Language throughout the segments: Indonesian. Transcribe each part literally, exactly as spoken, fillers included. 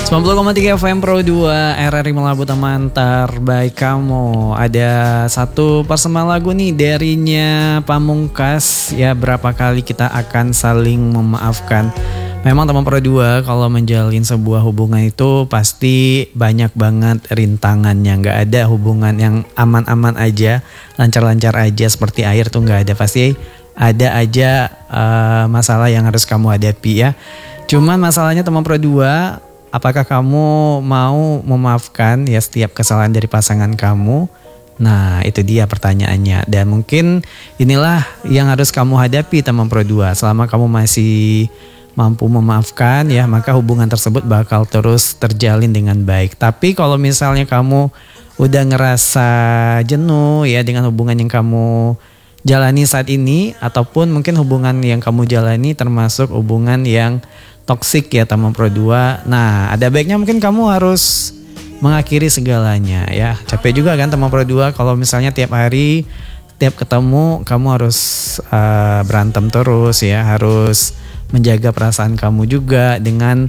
sembilan puluh koma tiga F M Pro dua R R I Melabu teman terbaik kamu. Ada satu persembahan lagu nih darinya Pamungkas. Ya, berapa kali kita akan saling memaafkan. Memang teman Pro dua kalau menjalin sebuah hubungan itu pasti banyak banget rintangannya. Gak ada hubungan yang aman-aman aja, lancar-lancar aja seperti air tuh gak ada. Pasti ada aja uh, masalah yang harus kamu hadapi ya. Cuman masalahnya teman Pro dua, apakah kamu mau memaafkan ya setiap kesalahan dari pasangan kamu? Nah, itu dia pertanyaannya. Dan mungkin inilah yang harus kamu hadapi teman Pro dua. Selama kamu masih mampu memaafkan ya, maka hubungan tersebut bakal terus terjalin dengan baik. Tapi kalau misalnya kamu udah ngerasa jenuh ya dengan hubungan yang kamu jalani saat ini, ataupun mungkin hubungan yang kamu jalani termasuk hubungan yang toksik ya teman Pro dua. Nah, ada baiknya mungkin kamu harus mengakhiri segalanya ya. Capek juga kan teman Pro dua kalau misalnya tiap hari, tiap ketemu kamu harus uh, berantem terus ya, harus menjaga perasaan kamu juga dengan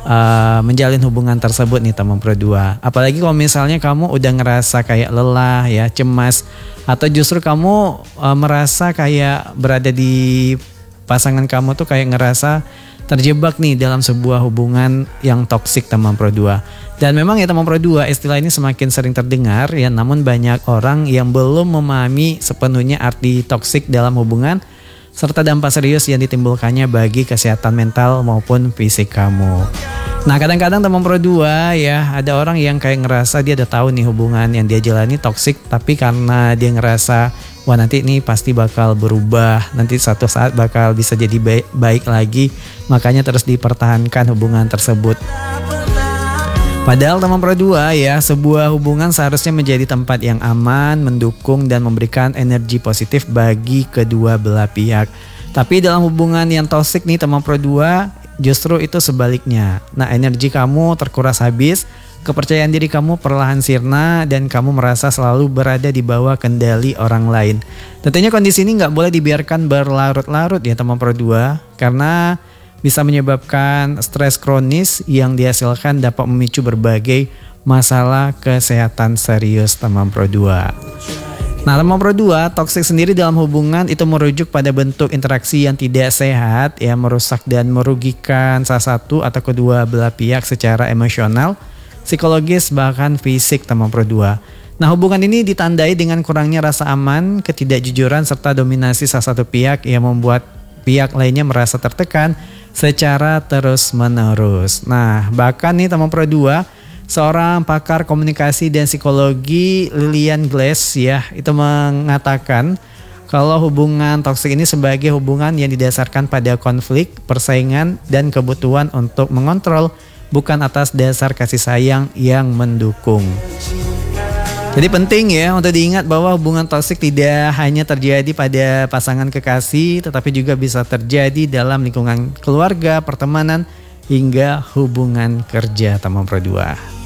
uh, menjalin hubungan tersebut nih teman Pro dua. Apalagi kalau misalnya kamu udah ngerasa kayak lelah ya, cemas, atau justru kamu uh, merasa kayak berada di pasangan kamu tuh kayak ngerasa terjebak nih dalam sebuah hubungan yang toksik teman Pro dua. Dan memang ya teman Pro dua, istilah ini semakin sering terdengar ya, namun banyak orang yang belum memahami sepenuhnya arti toksik dalam hubungan serta dampak serius yang ditimbulkannya bagi kesehatan mental maupun fisik kamu. Nah, kadang-kadang teman Pro dua ya, ada orang yang kayak ngerasa dia udah tahu nih hubungan yang dia jalani toksik, tapi karena dia ngerasa wah nanti ini pasti bakal berubah, nanti suatu saat bakal bisa jadi baik, baik lagi, makanya terus dipertahankan hubungan tersebut. Padahal teman Pro dua ya, sebuah hubungan seharusnya menjadi tempat yang aman, mendukung dan memberikan energi positif bagi kedua belah pihak. Tapi dalam hubungan yang toksik nih teman Pro dua, justru itu sebaliknya. Nah, energi kamu terkuras habis, kepercayaan diri kamu perlahan sirna, dan kamu merasa selalu berada di bawah kendali orang lain. Tentunya kondisi ini gak boleh dibiarkan berlarut-larut ya teman Pro dua, karena bisa menyebabkan stres kronis yang dihasilkan dapat memicu berbagai masalah kesehatan serius teman Pro dua. Nah, teman Pro dua, toksik sendiri dalam hubungan itu merujuk pada bentuk interaksi yang tidak sehat, ya, merusak dan merugikan salah satu atau kedua belah pihak secara emosional, psikologis, bahkan fisik teman Pro dua. Nah, hubungan ini ditandai dengan kurangnya rasa aman, ketidakjujuran, serta dominasi salah satu pihak yang membuat pihak lainnya merasa tertekan secara terus-menerus. Nah, bahkan nih teman Pro dua, seorang pakar komunikasi dan psikologi Lillian Glass ya, itu mengatakan kalau hubungan toksik ini sebagai hubungan yang didasarkan pada konflik, persaingan, dan kebutuhan untuk mengontrol, bukan atas dasar kasih sayang yang mendukung. Jadi penting ya untuk diingat bahwa hubungan toksik tidak hanya terjadi pada pasangan kekasih, tetapi juga bisa terjadi dalam lingkungan keluarga, pertemanan, hingga hubungan kerja teman Pro dua.